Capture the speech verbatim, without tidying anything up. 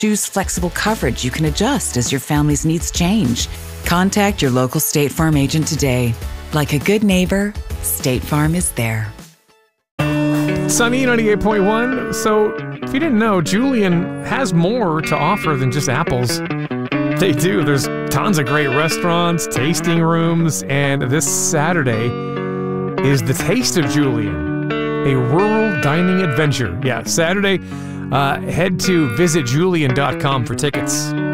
Choose flexible coverage you can adjust as your family's needs change. Contact your local State Farm agent today. Like a good neighbor, State Farm is there. Sunny ninety-eight point one. So, if you didn't know, Julian has more to offer than just apples. They do. There's tons of great restaurants, tasting rooms, and this Saturday is the Taste of Julian, a rural dining adventure. Yeah, Saturday. Uh, head to visit julian dot com for tickets.